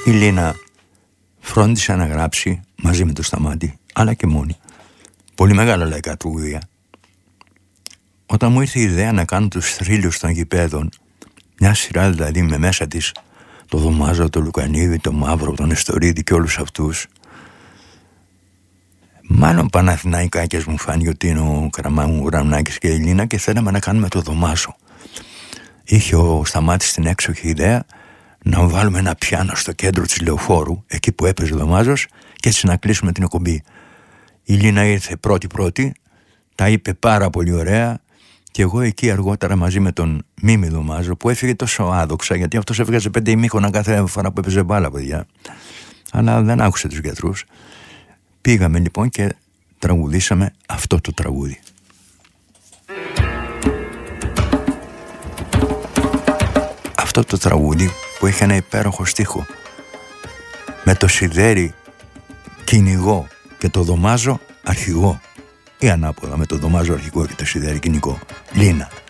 Η Λίνα φρόντισε να γράψει μαζί με το Σταμάτη, αλλά και μόνη, πολύ μεγάλα λαϊκά τραγούδια. Όταν μου ήρθε η ιδέα να κάνω τους θρύλους των γηπέδων, μια σειρά δηλαδή με μέσα της το Δωμάζο, το Λουκανίδη, το Μαύρο, τον Εστορίδη και όλους αυτούς, μάλλον Παναθηναϊκάκες μου φάνηκε ότι είναι ο Καραμανάκης και η Λίνα και θέλαμε να κάνουμε το Δωμάζο. Είχε ο Σταμάτης την έξοχη ιδέα να βάλουμε ένα πιάνο στο κέντρο της Λεωφόρου, εκεί που έπαιζε ο Δωμάζος, και έτσι να κλείσουμε την εκπομπή. Η Λίνα ήρθε πρώτη, τα είπε πάρα πολύ ωραία και εγώ εκεί αργότερα μαζί με τον Μίμη Δωμάζο, που έφυγε τόσο άδοξα, γιατί αυτός έβγαζε 5 ημίχρονα κάθε φορά που έπαιζε μπάλα, παιδιά, αλλά δεν άκουσε τους γιατρούς. Πήγαμε λοιπόν και τραγουδήσαμε αυτό το τραγούδι. Αυτό το τραγούδι που έχει ένα υπέροχο στίχο, με το Σιδέρι κυνηγό και το Δωμάζο αρχηγό, ή ανάποδα, με το Δωμάζο αρχηγό και το Σιδέρι κυνηγό. Λίνα.